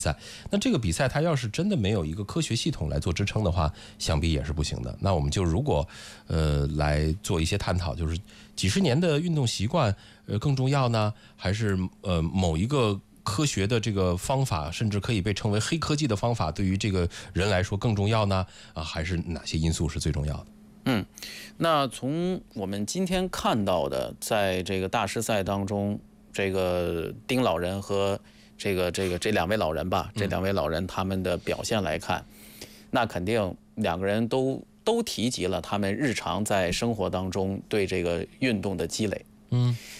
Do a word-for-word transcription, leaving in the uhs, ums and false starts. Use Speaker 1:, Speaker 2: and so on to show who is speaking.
Speaker 1: 赛。那这个比赛它要是真的没有一个科学系统来做支撑的话，想必也是不行的。那我们就如果呃来做一些探讨，就是几十年的运动习惯呃更重要呢，还是呃某一个科学的这个方法，甚至可以被称为黑科技的方法，对于这个人来说更重要呢？啊，还是哪些因素是最重要的？
Speaker 2: 嗯，那从我们今天看到的，在这个大师赛当中，这个丁老人和这个这个这两位老人吧，这两位老人他们的表现来看，那肯定两个人都都提及了他们日常在生活当中对这个运动的积累。
Speaker 1: 嗯，